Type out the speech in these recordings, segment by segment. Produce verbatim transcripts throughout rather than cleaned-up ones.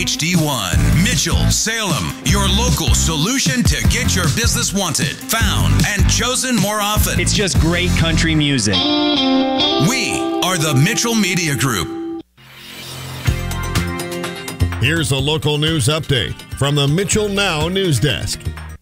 H D one, Mitchell, Salem, your local solution to get your business wanted, found, and chosen more often. It's just great country music. We are the Mitchell Media Group. Here's a local news update from the Mitchell Now News Desk.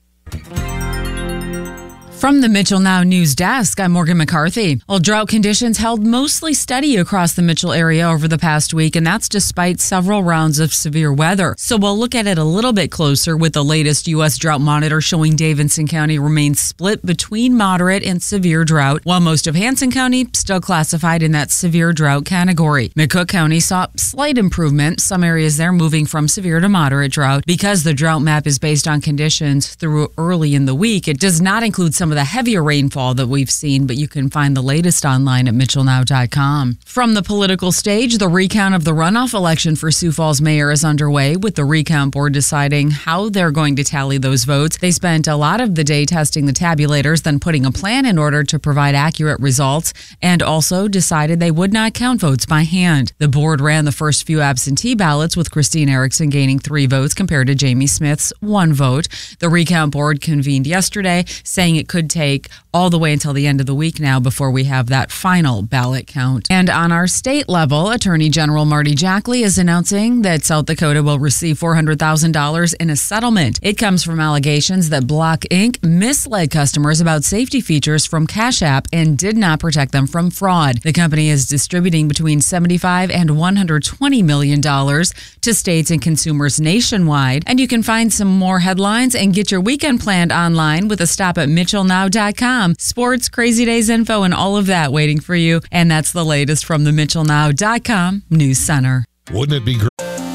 From the Mitchell Now News Desk, I'm Morgan McCarthy. Well, drought conditions held mostly steady across the Mitchell area over the past week, and that's despite several rounds of severe weather. So we'll look at it a little bit closer with the latest U S Drought Monitor showing Davidson County remains split between moderate and severe drought, while most of Hanson County still classified in that severe drought category. McCook County saw slight improvement, some areas there moving from severe to moderate drought. Because the drought map is based on conditions through early in the week, it does not include some of the heavier rainfall that we've seen, but you can find the latest online at mitchell now dot com. From the political stage, the recount of the runoff election for Sioux Falls mayor is underway, with the recount board deciding how they're going to tally those votes. They spent a lot of the day testing the tabulators, then putting a plan in order to provide accurate results, and also decided they would not count votes by hand. The board ran the first few absentee ballots, with Christine Erickson gaining three votes compared to Jamie Smith's one vote. The recount board convened yesterday, saying it could take all the way until the end of the week now before we have that final ballot count. And on our state level, Attorney General Marty Jackley is announcing that South Dakota will receive four hundred thousand dollars in a settlement. It comes from allegations that Block Incorporated misled customers about safety features from Cash App and did not protect them from fraud. The company is distributing between seventy-five and one hundred twenty million dollars to states and consumers nationwide. And you can find some more headlines and get your weekend planned online with a stop at mitchell now dot com. Sports, Crazy Days info, and all of that waiting for you. And that's the latest from the mitchell now dot com News Center. Wouldn't it be great?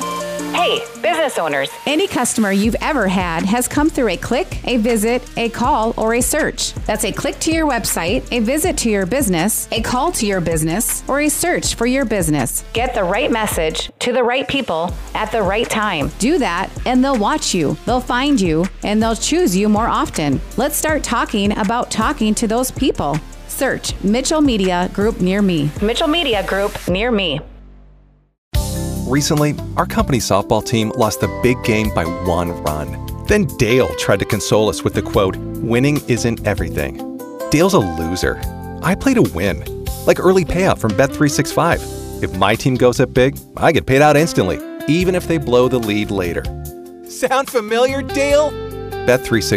Hey, business owners. Any customer you've ever had has come through a click, a visit, a call, or a search. That's a click to your website, a visit to your business, a call to your business, or a search for your business. Get the right message to the right people at the right time. Do that, and they'll watch you, they'll find you, and they'll choose you more often. Let's start talking about talking to those people. Search Mitchell Media Group near me. Mitchell Media Group near me. Recently, our company softball team lost the big game by one run. Then Dale tried to console us with the quote, "Winning isn't everything." Dale's a loser. I play to win, like early payout from Bet three sixty-five. If my team goes up big, I get paid out instantly, even if they blow the lead later. Sound familiar, Dale? Bet three sixty-five.